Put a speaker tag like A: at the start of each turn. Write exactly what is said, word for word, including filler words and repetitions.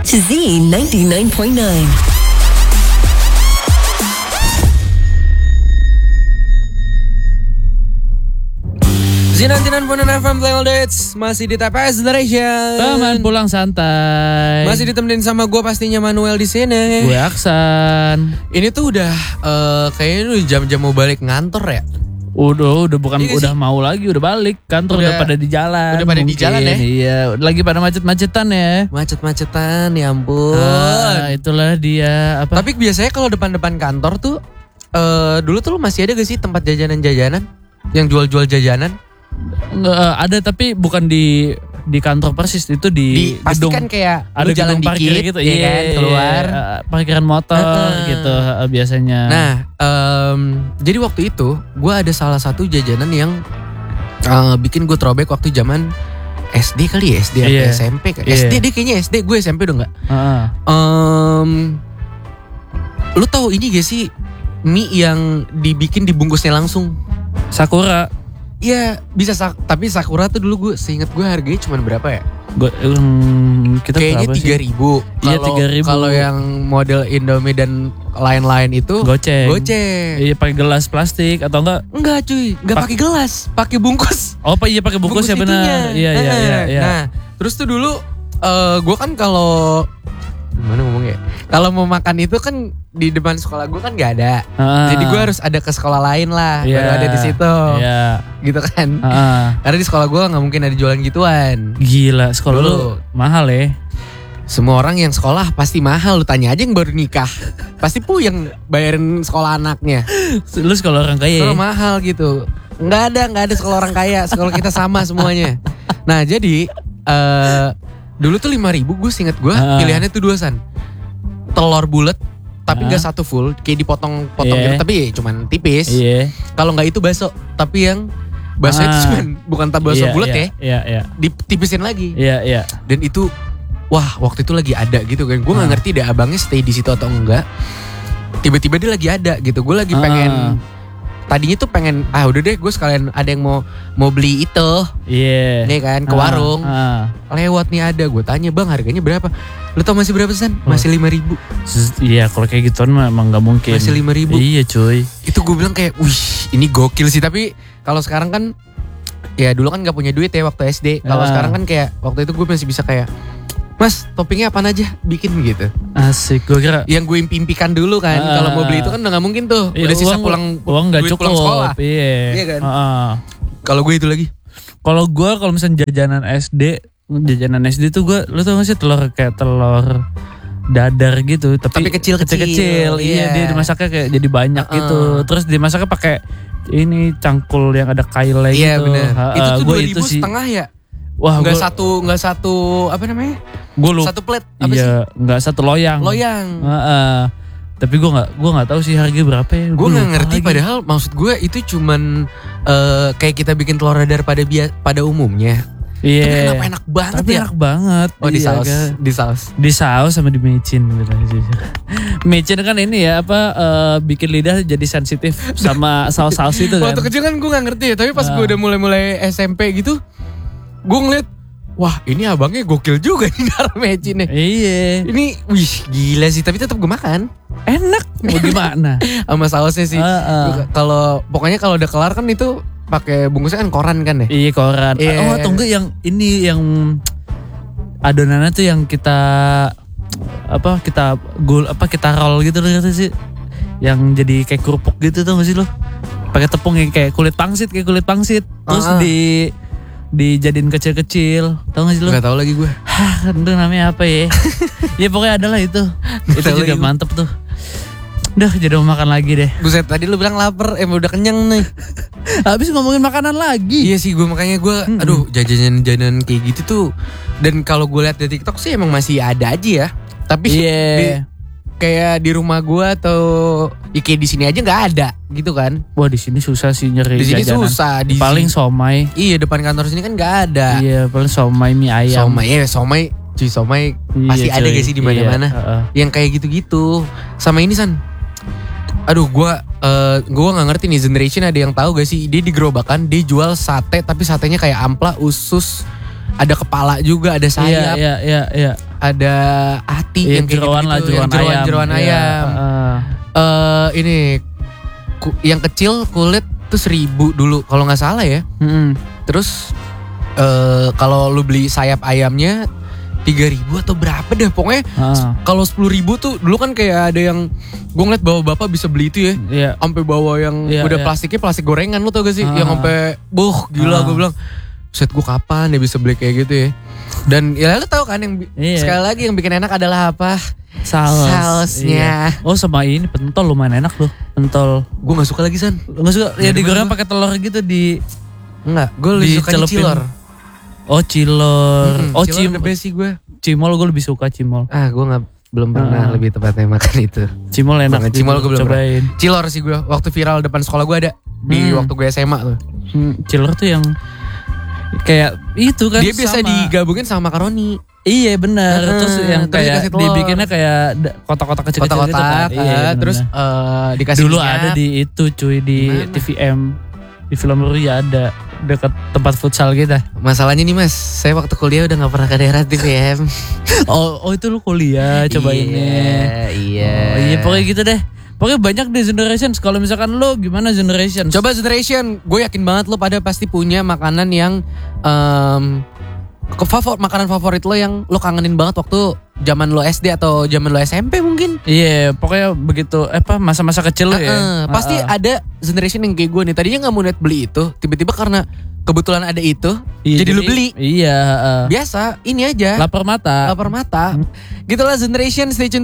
A: to Z ninety-nine point nine.
B: Z ninety-nine point nine F M Playing All Dates masih di T P S Generation.
C: Teman pulang santai.
B: Masih ditemenin sama gue pastinya Manuel di sini.
C: Gue Aksan.
B: Ini tuh udah uh, kayaknya udah jam-jam mau balik ngantor ya.
C: Udah, udah bukan
B: Iya
C: udah
B: sih.
C: mau lagi, udah balik kantor udah,
B: Udah-
C: pada di jalan.
B: udah pada di
C: mungkin.
B: jalan ya?
C: Iya, lagi pada macet-macetan ya.
B: Macet-macetan ya ampun.
C: Ah, itulah dia apa?
B: Tapi biasanya kalau depan-depan kantor tuh uh, dulu tuh masih ada gak sih tempat jajanan-jajanan yang jual-jual jajanan?
C: Nggak, eh, ada tapi bukan di di kantor persis, itu di,
B: Di pasti
C: gedung.
B: kan kayak
C: Ada
B: lu jalan
C: gedung parkir
B: dikit
C: gitu,
B: ya kan, keluar.
C: iya, parkiran motor
B: Heeh.
C: gitu eh, biasanya.
B: Nah, em, jadi waktu itu gue ada salah satu jajanan yang eh, bikin gue throwback waktu zaman S D kali ya, S D atau
C: Iya.
B: S M P kan?
C: Iya.
B: S D deh kayaknya S D, gue S M P udah nggak.
C: Heeh.
B: Em, lu tahu ini gak sih mie yang dibikin dibungkusnya langsung?
C: Sakura.
B: Iya bisa, sak tapi Sakura tuh dulu gue seinget gue harganya cuma berapa ya?
C: Gua, um, kita
B: Kayaknya
C: berapa sih?
B: tiga ribu.
C: Iya, tiga ribu.
B: Kalau yang model Indomie dan lain-lain itu
C: Goceng.
B: goceng.
C: Iya, pakai gelas plastik atau enggak?
B: Enggak cuy, enggak
C: Pak-
B: pakai gelas, pakai bungkus.
C: Oh, Pak, iya pakai bungkus, ya
B: itunya.
C: benar. Iya, iya,
B: Nah,
C: iya, iya.
B: Nah, terus tuh dulu eh gue kan kalau gimana ngomongnya? Kalau mau makan itu kan di depan sekolah gue kan nggak ada.
C: Ah.
B: Jadi gue harus ada ke sekolah lain lah,
C: Iya.
B: baru ada di situ.
C: Iya.
B: Gitu kan.
C: Ah.
B: Karena di sekolah gue nggak mungkin ada jualan gituan.
C: Gila, sekolah
B: Dulu.
C: lu mahal ya.
B: Semua orang yang sekolah pasti mahal. Lu tanya aja yang baru nikah, pasti puyeng bayarin sekolah anaknya.
C: Lu sekolah orang kaya.
B: Sekolah
C: Ya?
B: mahal gitu. Nggak ada, nggak ada sekolah orang kaya. Sekolah kita sama semuanya. Nah jadi eh dulu tuh lima ribu gue seinget gue
C: Ah.
B: pilihannya tuh dua san. Telur bulat tapi
C: Ah.
B: nggak satu full, kayak dipotong-potong
C: Iya.
B: gitu, tapi ya cuman tipis.
C: Iya.
B: Kalau nggak itu bakso, tapi yang bakso itu
C: Ah.
B: cuman bukan tak bakso
C: Iya,
B: bulat
C: iya,
B: ya,
C: Iya, iya.
B: ditipisin lagi.
C: Iya, iya.
B: Dan itu wah waktu itu lagi ada gitu kan. Gue nggak
C: Ah.
B: ngerti deh abangnya stay di situ atau enggak. Tiba-tiba dia lagi ada gitu. Gue lagi pengen
C: Ah.
B: tadinya tuh pengen ah udah deh gue sekalian ada yang mau mau beli itu
C: Iya.
B: nih kan ke
C: Ah,
B: warung.
C: ah.
B: Lewat nih ada, gue tanya bang harganya berapa? Lu tau masih berapa San?
C: Oh.
B: Masih lima ribu.
C: Sus- Iya, kalau kayak gituan mah emang nggak mungkin.
B: Masih lima ribu.
C: Iya, cuy.
B: Itu gue bilang kayak, wih ini gokil sih. Tapi kalau sekarang kan, ya dulu kan nggak punya duit ya waktu S D. Kalau
C: Ah.
B: sekarang kan kayak waktu itu gue masih bisa kayak, Mas toppingnya apaan aja bikin gitu.
C: Asik, gue kira.
B: Yang gue impikan dulu kan.
C: Ah.
B: Kalau mau beli itu kan udah nggak mungkin tuh.
C: Iya,
B: Udah sisa
C: uang-
B: pulang
C: uang nggak
B: duit
C: cukup.
B: pulang sekolah.
C: Iya.
B: Iya kan?
C: Ah.
B: Kalau gue itu lagi.
C: Kalau gue kalau misalnya jajanan S D, jajanan S D tuh gue, lu tau gak sih telur kayak telur dadar gitu, tapi,
B: Tapi kecil-kecil,
C: kecil. Iya,
B: iya.
C: dia dimasaknya kayak jadi banyak
B: Uh-uh.
C: gitu. Terus dimasaknya pakai ini cangkul yang ada kailnya
B: Iya
C: gitu.
B: benar.
C: Ha-ha,
B: Itu tuh
C: gua
B: dua ribu setengah ya.
C: Wah,
B: Nggak
C: gue
B: satu nggak satu apa namanya?
C: gue lupa.
B: Satu plate apa sih?
C: Iya, nggak satu loyang.
B: Loyang.
C: Ha-ha. Tapi gue nggak, gue nggak tahu sih harga berapa ya.
B: Gue
C: Gua
B: nggak
C: lupa
B: ngerti
C: lagi.
B: padahal maksud gue itu cuman eh, kayak kita bikin telur dadar pada bia- pada umumnya.
C: Iya.
B: Tapi kenapa enak banget
C: Tapi
B: ya?
C: enak banget.
B: Oh di
C: Iya,
B: saus,
C: kan?
B: di saus.
C: Di saus sama di micin gitu. Micin kan ini ya apa eh, bikin lidah jadi sensitif sama saus-saus itu kan.
B: Waktu kecil kan gue nggak ngerti ya, tapi pas
C: Ah.
B: gue udah mulai-mulai S M P gitu, gue ngeliat, wah ini abangnya gokil juga nih naruh mecinnya.
C: Iya.
B: Ini, wih gila sih, tapi tetap gue makan
C: Enak mau gimana?
B: sama sausnya sih.
C: Heeh.
B: Gua- Kalau pokoknya kalau udah kelar kan itu pakai bungkusnya kan koran kan ya.
C: Iya koran.
B: Iya.
C: Oh atau enggak yang ini yang adonannya tuh yang kita apa kita gul apa kita roll gitu loh gitu sih. Yang jadi kayak kerupuk gitu tuh gak sih lo? Pakai tepung yang kayak kulit pangsit kayak kulit pangsit. Terus
B: Ah.
C: di dijadiin kecil-kecil. Tahu gak sih lo?
B: Gak tau lagi gue.
C: Hah, itu namanya apa ya? Ya pokoknya adalah itu. Itu
B: tahu
C: juga
B: lagi.
C: mantep tuh. Udah jadi mau makan lagi deh.
B: Buset, tadi lu bilang lapar, emang udah kenyang nih.
C: Habis ngomongin makanan lagi.
B: Iya sih, gue makanya gue, aduh jajanan-jajanan kayak gitu tuh. Dan kalau gue lihat di TikTok sih emang masih ada aja ya. Tapi
C: Iya.
B: di- kayak di rumah gue atau ya kayak di sini aja nggak ada gitu kan.
C: Wah di sini susah sih nyari
B: Di sini
C: jajanan.
B: susah. Di
C: Paling
B: sini-
C: somai.
B: iya depan kantor sini kan nggak ada.
C: Iya paling somai mie ayam.
B: Somai, ya somai, cuy somai
C: Iya,
B: pasti ada
C: cuy.
B: gak sih di mana-mana.
C: Iya, heeh.
B: Yang kayak gitu-gitu. Sama ini San. Aduh gue uh, gue nggak ngerti nih generation ada yang tahu gak sih, dia di gerobakan dia jual sate tapi satenya kayak ampla, usus, ada kepala juga, ada
C: Iya
B: sayap.
C: iya iya iya.
B: ada ati
C: Iya,
B: yang kayak
C: jeroan
B: gitu,
C: lah, jeroan
B: jeroan,
C: ayam.
B: jeroan
C: Iya,
B: ayam.
C: heeh.
B: Eh ini ku- yang kecil kulit tuh seribu dulu kalau nggak salah ya.
C: Mm-mm.
B: Terus eh kalau lu beli sayap ayamnya tiga ribu atau berapa deh pokoknya.
C: Ah.
B: Kalau sepuluh ribu tuh dulu kan kayak ada yang gue ngeliat bapak-bapak bisa beli itu ya.
C: Iya.
B: Sampai bawa yang
C: Iya,
B: udah
C: iya.
B: plastiknya plastik gorengan lu tau gak sih?
C: Ah.
B: Yang sampai buh gila
C: Ah.
B: gue bilang. Set gue kapan ya bisa beli kayak gitu ya. Dan ya lu tau kan yang bi-
C: Iya.
B: sekali lagi yang bikin enak adalah apa?
C: Saus.
B: Sausnya.
C: Iya. Oh sama ini pentol lumayan enak loh. Pentol.
B: Gue gak suka lagi San.
C: Enggak suka ya
B: Dari
C: digoreng
B: mana?
C: pakai telur gitu di
B: Enggak, gue lebih suka
C: Dicelupin.
B: cilor.
C: Oh cilor.
B: Mm-mm,
C: Oh
B: cilor
C: cim
B: the best sih gue.
C: cimol gue lebih suka cimol.
B: Ah gue gak, belum pernah
C: Ah.
B: lebih tepatnya makan itu.
C: Cimol enak.
B: Banget, cimol gue belum
C: cobain.
B: Cilor sih gue, waktu viral depan sekolah gue ada. Di
C: Hmm.
B: waktu gue S M A tuh.
C: Hmm, cilor tuh yang kayak itu kan
B: Dia biasa
C: sama.
B: digabungin sama makaroni.
C: Iya benar.
B: Heeh,
C: Terus yang
B: terus
C: kayak
B: dikasih telur.
C: dibikinnya kayak da- kotak-kotak kecil-kecil gitu
B: Kotak-kotak,
C: kan. Iya,
B: ah,
C: benar.
B: terus eh, dikasih
C: dulu
B: minyak.
C: ada di itu cuy di
B: Dimana?
C: T V M. Di Film Ruya ada dekat tempat futsal gitu.
B: Masalahnya nih mas, saya waktu kuliah udah gak pernah ke daerah T V M.
C: Oh, oh itu lu kuliah coba ini.
B: Iya, iya.
C: Oh, iya pokoknya gitu deh. Pokoknya banyak deh Generations. Kalau misalkan lo gimana Generations?
B: Coba Generation, gue yakin banget lo pada pasti punya makanan yang em ke favor, makanan favorit lo yang lo kangenin banget waktu zaman lo S D atau zaman lo S M P mungkin.
C: Iya, pokoknya begitu apa masa-masa kecil lo ya.
B: Heeh, pasti
C: Heeh.
B: ada generation yang kayak gue nih. Tadinya nggak mau niat beli itu, tiba-tiba karena kebetulan ada itu,
C: Iya,
B: jadi, lo beli.
C: Iya, heeh.
B: Biasa, ini aja.
C: Lapar mata.
B: Lapar mata. Gitulah generation, stay tune